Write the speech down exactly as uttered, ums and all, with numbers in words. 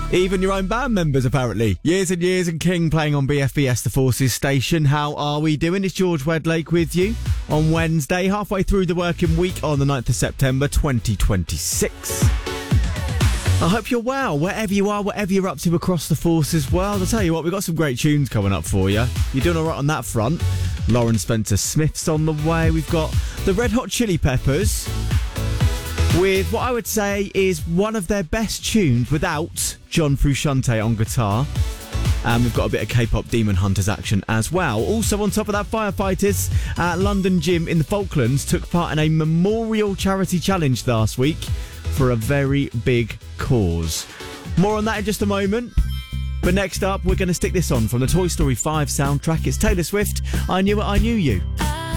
Even your own band members, apparently. Years and Years and King playing on B F B S, the Forces station. How are we doing? It's George Wedlake with you on Wednesday, halfway through the working week on the ninth of September twenty twenty-six. I hope you're well, wherever you are, whatever you're up to across the Forces world. I'll tell you what, we've got some great tunes coming up for you. You're doing all right on that front. Lauren Spencer Smith's on the way. We've got the Red Hot Chili Peppers with what I would say is one of their best tunes without John Frusciante on guitar. And we've got a bit of K-pop Demon Hunters action as well. Also on top of that, firefighters at London Gym in the Falklands took part in a memorial charity challenge last week for a very big cause. More on that in just a moment. But next up, we're going to stick this on from the Toy Story five soundtrack. It's Taylor Swift, I Knew It, I Knew You.